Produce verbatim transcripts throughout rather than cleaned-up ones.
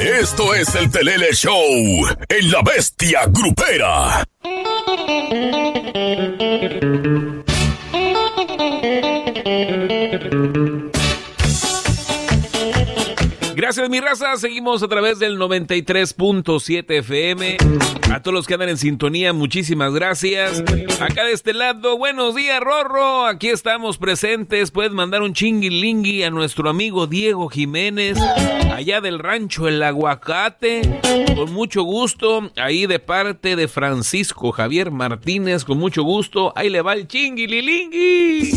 Esto es el Telele Show en La Bestia Grupera. Gracias, mi raza. Seguimos a través del noventa y tres punto siete F M. A todos los que andan en sintonía, muchísimas gracias. Acá de este lado, buenos días, Rorro. Aquí estamos presentes. Puedes mandar un chinguilingui a nuestro amigo Diego Jiménez, allá del rancho El Aguacate. Con mucho gusto. Ahí de parte de Francisco Javier Martínez. Con mucho gusto. Ahí le va el chinguililingui.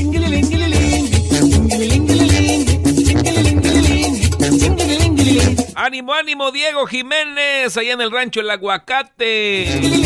Ánimo, ánimo, Diego Jiménez, allá en el rancho El Aguacate.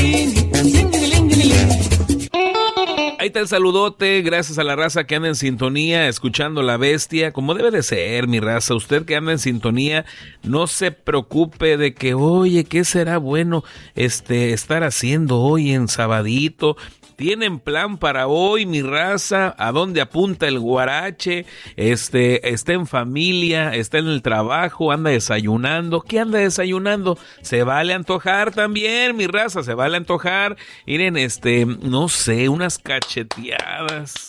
Ahí está el saludote, gracias a la raza que anda en sintonía, escuchando La Bestia, como debe de ser, mi raza. Usted que anda en sintonía, no se preocupe de que, oye, ¿qué será bueno este estar haciendo hoy en sabadito? ¿Tienen plan para hoy, mi raza? ¿A dónde apunta el guarache? Este, está en familia, está en el trabajo, anda desayunando. ¿Qué anda desayunando? Se vale antojar también, mi raza, se vale antojar. Miren, este, no sé, unas cacheteadas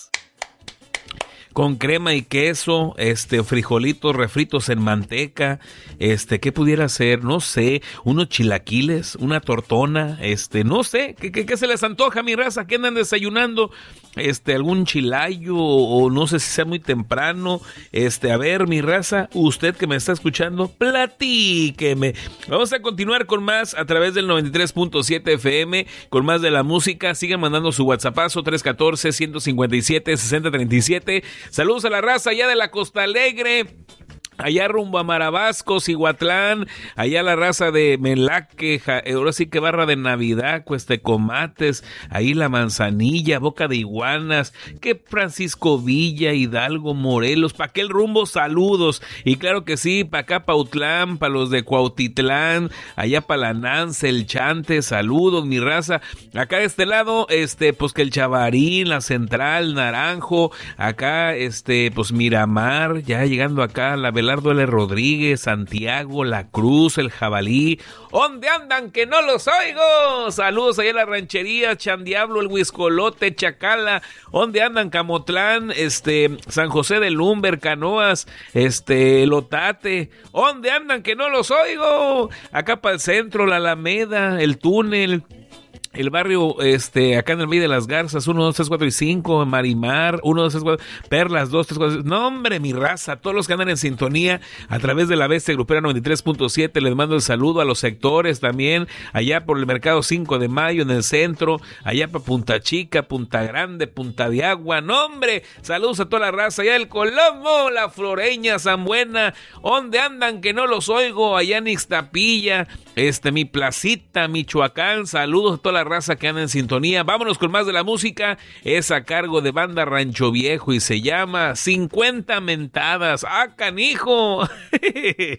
con crema y queso, este, frijolitos refritos en manteca, este, ¿qué pudiera ser? No sé, unos chilaquiles, una tortona, este, no sé, ¿qué, qué, qué se les antoja, mi raza? ¿Qué andan desayunando? Este, algún chilayo, o no sé si sea muy temprano, este, a ver, mi raza, usted que me está escuchando, platíqueme. Vamos a continuar con más a través del noventa y tres punto siete F M, con más de la música. Sigan mandando su WhatsAppazo, tres uno cuatro, uno cinco siete, seis cero tres siete. Saludos a la raza allá de la Costa Alegre, allá rumbo a Marabasco, Cihuatlán, allá la raza de Melaque, ahora sí que Barra de Navidad, Cuestecomates, ahí la Manzanilla, Boca de Iguanas, que Francisco Villa, Hidalgo, Morelos, pa' aquel rumbo, saludos. Y claro que sí, pa' acá Pautlán, pa' los de Cuautitlán, allá pa' la Nance, el Chante, saludos, mi raza. Acá de este lado, este, pues que el Chavarín, la Central, Naranjo, acá, este, pues Miramar, ya llegando acá, la Belardo L. Rodríguez, Santiago, La Cruz, el Jabalí. ¿Dónde andan que no los oigo? Saludos allá en la ranchería, Chandiablo, el Huiscolote, Chacala. ¿Dónde andan? Camotlán, este, San José de Lumber, Canoas, este, el Otate. ¿Dónde andan que no los oigo? Acá para el centro, la Alameda, el Túnel, el barrio, este, acá en el Valle de las Garzas, uno, dos, tres, cuatro y cinco, Marimar, uno, dos, tres, cuatro, Perlas, dos, tres, cuatro, no hombre, mi raza, todos los que andan en sintonía a través de La Bestia Grupera noventa y tres punto siete, les mando el saludo a los sectores también, allá por el Mercado cinco de Mayo, en el centro, allá para Punta Chica, Punta Grande, Punta de Agua, no hombre, saludos a toda la raza, allá el Colombo, la Floreña, San Buena, ¿dónde andan que no los oigo? Allá en Ixtapilla, este, mi Placita, Michoacán, saludos a toda la raza que anda en sintonía. Vámonos con más de la música. Es a cargo de Banda Rancho Viejo y se llama cincuenta Mentadas. ¡Ah, canijo!